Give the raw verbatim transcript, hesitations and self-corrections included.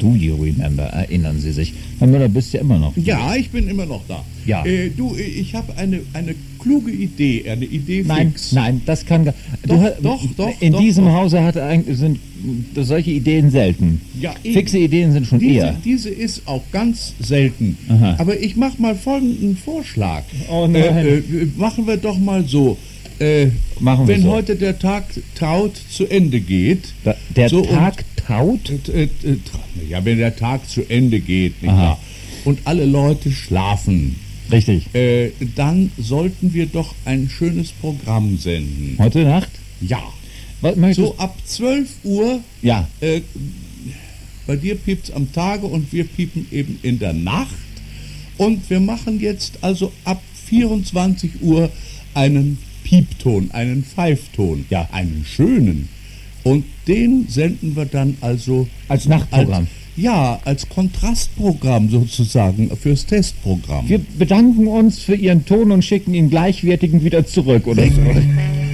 do you remember? Erinnern Sie sich? Herr Müller, bist du immer noch hier? Ja, ich bin immer noch da. Ja. Äh, du, ich habe eine, eine kluge Idee, eine Idee Nein, fix. nein, das kann gar Doch, du, doch, doch, In doch, diesem doch. Hause hat eigentlich, sind solche Ideen selten. Ja, eben. Fixe Ideen sind schon Diese, eher. diese ist auch ganz selten. Aha. Aber ich mache mal folgenden Vorschlag. Oh nein. Äh, äh, machen wir doch mal so. Äh, Machen wir wenn so. heute der Tag traut zu Ende geht. Da, der so Tag taut? Und, äh, äh, tra- ja, wenn der Tag zu Ende geht, nicht Aha. wahr? Und alle Leute schlafen, Richtig. äh, dann sollten wir doch ein schönes Programm senden. Heute Nacht? Ja. Was möchtest So ab zwölf Uhr. Ja. Äh, bei dir piept's am Tage und wir piepen eben in der Nacht. Und wir machen jetzt also ab vierundzwanzig Uhr einen Piepton, einen Pfeifton. Ja. Einen schönen. Und den senden wir dann also Als Nachtprogramm. Als, ja, als Kontrastprogramm sozusagen fürs Testprogramm. Wir bedanken uns für Ihren Ton und schicken ihn gleichwertigend wieder zurück, oder so.